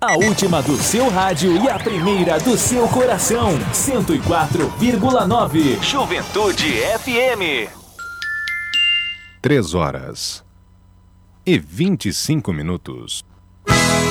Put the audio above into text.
A última do seu rádio e a primeira do seu coração. 104,9. Juventude FM. 3 horas e 25 minutos.